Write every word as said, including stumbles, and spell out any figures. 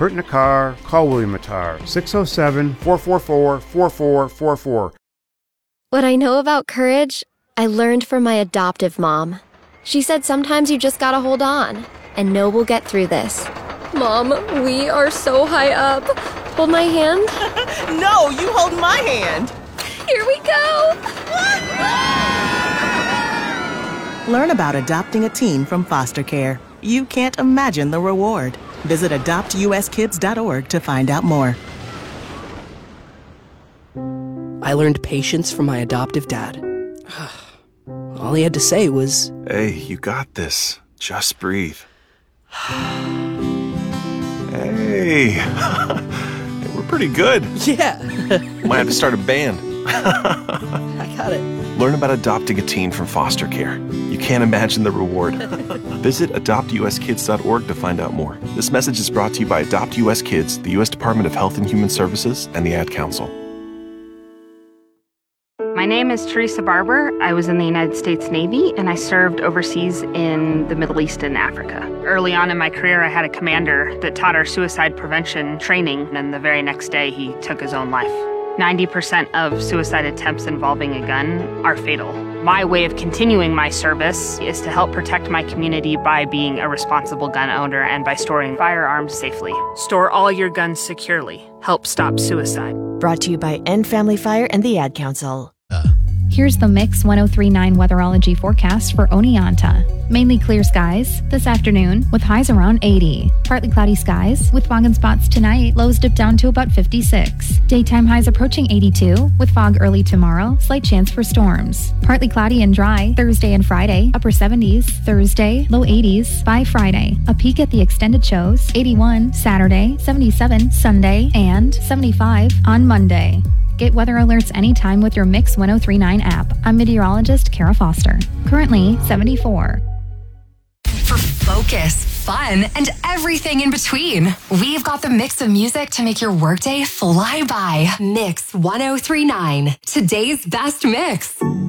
hurt in a car, call William Attar, six oh seven, four four four, four four four four. What I know about courage, I learned from my adoptive mom. She said sometimes you just gotta hold on and know we'll get through this. Mom, we are so high up. Hold my hand. No, you hold my hand. Here we go. Learn about adopting a teen from foster care. You can't imagine the reward. Visit adopt u s kids dot org to find out more. I learned patience from my adoptive dad. All he had to say was, "Hey, you got this. Just breathe." Hey, we're pretty good. yeah. Might have to start a band. I got it. Learn about adopting a teen from foster care. You can't imagine the reward. Visit adopt u s kids dot org to find out more. This message is brought to you by Adopt U S Kids, the U S Department of Health and Human Services, and the Ad Council. My name is Teresa Barber. I was in the United States Navy, and I served overseas in the Middle East and Africa. Early on in my career, I had a commander that taught our suicide prevention training, and the very next day, he took his own life. ninety percent of suicide attempts involving a gun are fatal. My way of continuing my service is to help protect my community by being a responsible gun owner and by storing firearms safely. Store all your guns securely. Help stop suicide. Brought to you by End Family Fire and the Ad Council. Here's the Mix ten thirty-nine weatherology forecast for Oneonta. Mainly clear skies this afternoon with highs around eighty. Partly cloudy skies with fog and spots tonight. Lows dip down to about fifty-six. Daytime highs approaching eighty-two with fog early tomorrow. Slight chance for storms. Partly cloudy and dry Thursday and Friday. Upper seventies Thursday. Low eighties by Friday. A peak at the extended shows. eighty-one Saturday. seventy-seven Sunday. And seventy-five on Monday. Get weather alerts anytime with your Mix ten thirty-nine app. I'm meteorologist Kara Foster. Currently seventy-four. For focus, fun, and everything in between, we've got the mix of music to make your workday fly by. Mix ten thirty-nine, today's best mix.